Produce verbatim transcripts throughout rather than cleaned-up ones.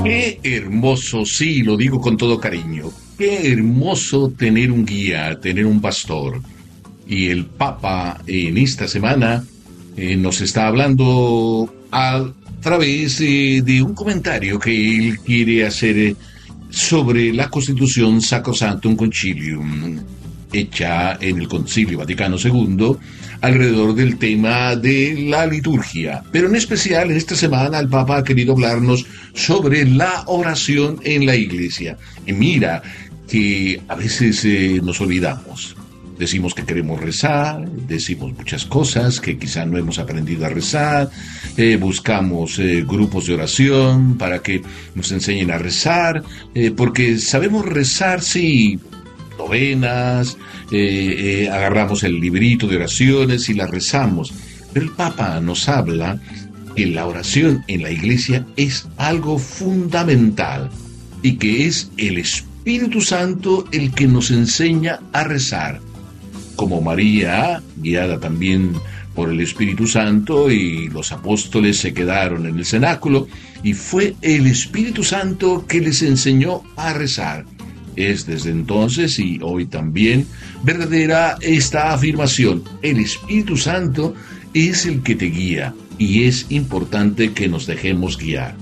Qué hermoso, sí, lo digo con todo cariño. Qué hermoso tener un guía, tener un pastor. Y el Papa en esta semana eh, nos está hablando a través eh, de un comentario que él quiere hacer eh, sobre la Constitución Sacrosanctum Concilium, hecha en el Concilio Vaticano segundo, alrededor del tema de la liturgia. Pero en especial, en esta semana, el Papa ha querido hablarnos sobre la oración en la Iglesia. Y mira que a veces eh, nos olvidamos. Decimos que queremos rezar, decimos muchas cosas que quizá no hemos aprendido a rezar, eh, buscamos eh, grupos de oración para que nos enseñen a rezar, eh, porque sabemos rezar, sí, novenas, eh, eh, agarramos el librito de oraciones y las rezamos. Pero el Papa nos habla que la oración en la Iglesia es algo fundamental y que es el Espíritu Santo el que nos enseña a rezar. Como María, guiada también por el Espíritu Santo, y los apóstoles se quedaron en el cenáculo, y fue el Espíritu Santo que les enseñó a rezar. Es desde entonces y hoy también verdadera esta afirmación: el Espíritu Santo es el que te guía, y es importante que nos dejemos guiar.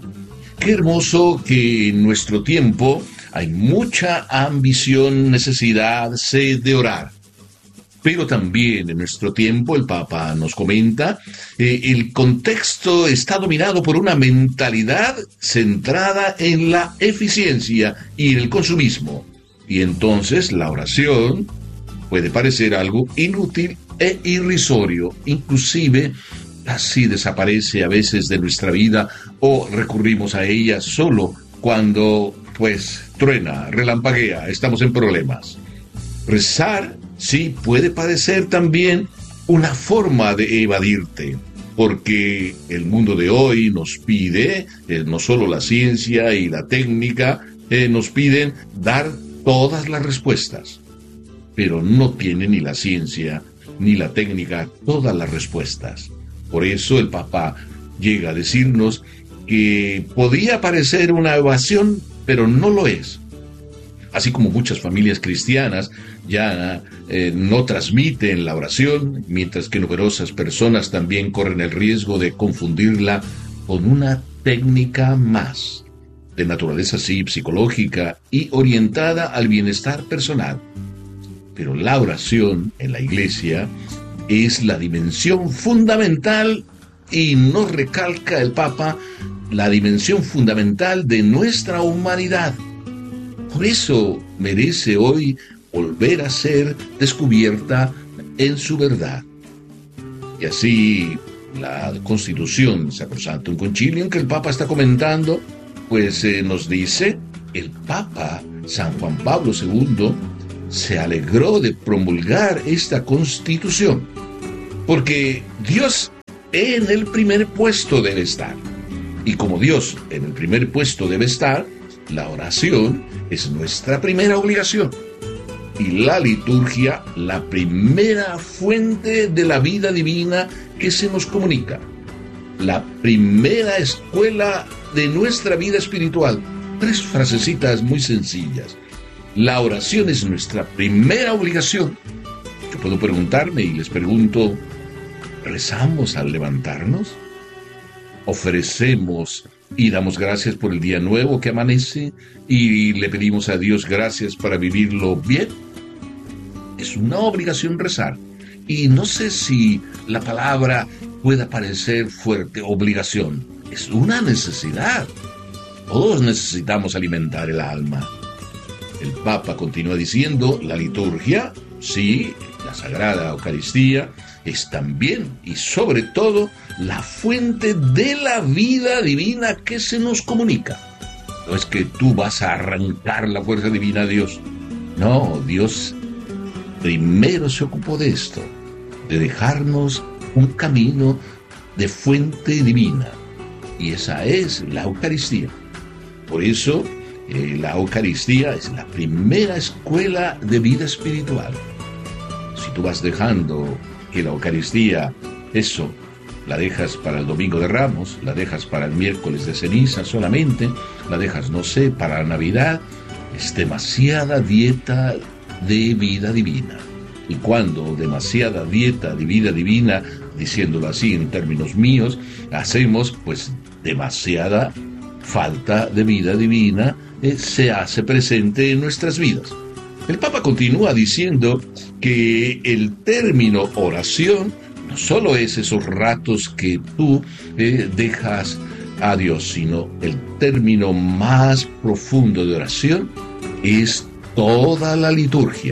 Qué hermoso que en nuestro tiempo hay mucha ambición, necesidad, sed de orar. Pero también en nuestro tiempo, el Papa nos comenta, eh, el contexto está dominado por una mentalidad centrada en la eficiencia y en el consumismo. Y entonces la oración puede parecer algo inútil e irrisorio, inclusive así desaparece a veces de nuestra vida o recurrimos a ella solo cuando, pues, truena, relampaguea, estamos en problemas. Rezar, sí, puede parecer también una forma de evadirte, porque el mundo de hoy nos pide, eh, no solo la ciencia y la técnica, eh, nos piden dar todas las respuestas, pero no tiene ni la ciencia ni la técnica todas las respuestas. Por eso el Papa llega a decirnos que podía parecer una evasión, pero no lo es. Así como muchas familias cristianas ya eh, no transmiten la oración, mientras que numerosas personas también corren el riesgo de confundirla con una técnica más, de naturaleza sí psicológica y orientada al bienestar personal. Pero la oración en la Iglesia es la dimensión fundamental, y nos recalca el Papa, la dimensión fundamental de nuestra humanidad. Por eso merece hoy volver a ser descubierta en su verdad. Y así la Constitución Sacrosanctum Concilium que el Papa está comentando, pues eh, nos dice, el Papa San Juan Pablo segundo se alegró de promulgar esta Constitución, porque Dios en el primer puesto debe estar. Y como Dios en el primer puesto debe estar, la oración es nuestra primera obligación. Y la liturgia, la primera fuente de la vida divina que se nos comunica. La primera escuela de nuestra vida espiritual. Tres frasecitas muy sencillas. La oración es nuestra primera obligación. Yo puedo preguntarme y les pregunto, ¿rezamos al levantarnos? ¿Ofrecemos y damos gracias por el día nuevo que amanece y le pedimos a Dios gracias para vivirlo bien? Es una obligación rezar. Y no sé si la palabra pueda parecer fuerte, obligación. Es una necesidad. Todos necesitamos alimentar el alma. El Papa continúa diciendo, la liturgia, sí, la Sagrada Eucaristía, es también y sobre todo la fuente de la vida divina que se nos comunica. No es que tú vas a arrancar la fuerza divina a Dios. No, Dios primero se ocupó de esto, de dejarnos un camino de fuente divina. Y esa es la Eucaristía. Por eso, eh, la Eucaristía es la primera escuela de vida espiritual. Si tú vas dejando que la Eucaristía, eso, La dejas para el Domingo de Ramos, la dejas para el miércoles de ceniza solamente, la dejas, no sé, para Navidad. Es demasiada dieta de vida divina. Y cuando demasiada dieta de vida divina, diciéndolo así en términos míos, hacemos pues demasiada falta de vida divina, eh, se hace presente en nuestras vidas. El Papa continúa diciendo que el término oración no solo es esos ratos que tú eh, dejas a Dios, sino el término más profundo de oración es toda la liturgia.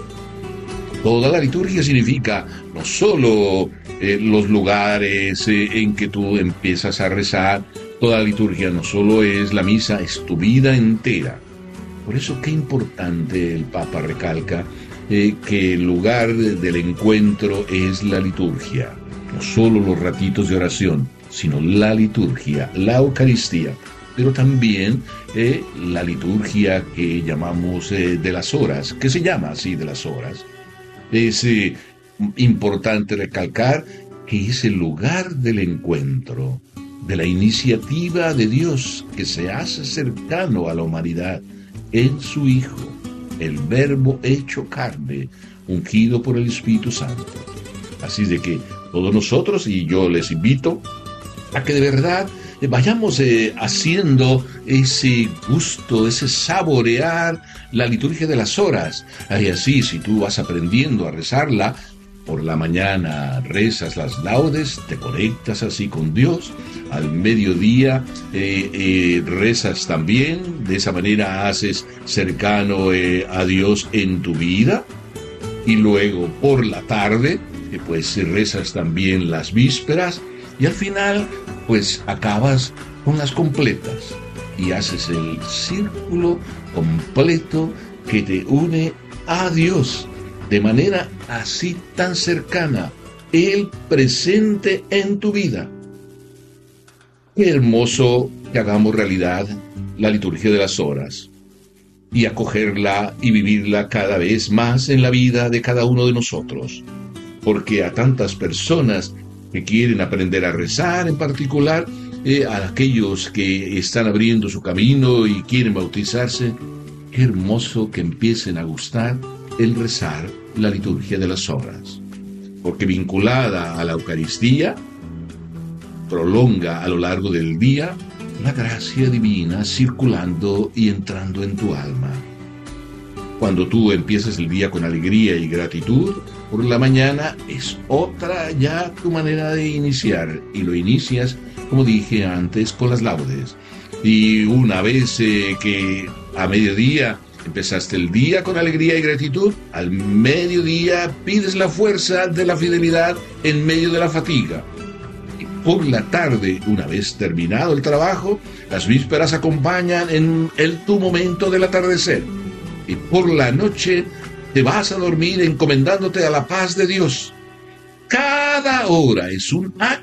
Toda la liturgia significa no solo eh, los lugares eh, en que tú empiezas a rezar. Toda la liturgia no solo es la misa, es tu vida entera. Por eso qué importante el Papa recalca eh, que el lugar del encuentro es la liturgia. No solo los ratitos de oración, sino la liturgia, la Eucaristía. Pero también eh, la liturgia que llamamos eh, de las horas, que se llama así de las horas. Es eh, importante recalcar que es el lugar del encuentro, de la iniciativa de Dios que se hace cercano a la humanidad en su Hijo, el Verbo hecho carne, ungido por el Espíritu Santo. Así de que todos nosotros, y yo les invito a que de verdad eh, vayamos eh, haciendo ese gusto, ese saborear la liturgia de las horas. Y así, si tú vas aprendiendo a rezarla, por la mañana rezas las laudes, te conectas así con Dios. Al mediodía eh, eh, rezas también, de esa manera haces cercano eh, a Dios en tu vida. Y luego por la tarde, eh, pues rezas también las vísperas. Y al final, pues acabas con las completas. Y haces el círculo completo que te une a Dios. De manera así tan cercana, Él presente en tu vida. Qué hermoso que hagamos realidad la liturgia de las horas y acogerla y vivirla cada vez más en la vida de cada uno de nosotros. Porque a tantas personas que quieren aprender a rezar, en particular eh, a aquellos que están abriendo su camino y quieren bautizarse, qué hermoso que empiecen a gustar el rezar la liturgia de las horas, porque vinculada a la Eucaristía, prolonga a lo largo del día la gracia divina circulando y entrando en tu alma. Cuando tú empiezas el día con alegría y gratitud, por la mañana es otra ya tu manera de iniciar, y lo inicias, como dije antes, con las laudes. Y una vez eh, que a mediodía empezaste el día con alegría y gratitud, al mediodía pides la fuerza de la fidelidad en medio de la fatiga. Y por la tarde, una vez terminado el trabajo, las vísperas acompañan en el tu momento del atardecer. Y por la noche te vas a dormir encomendándote a la paz de Dios. Cada hora es un acto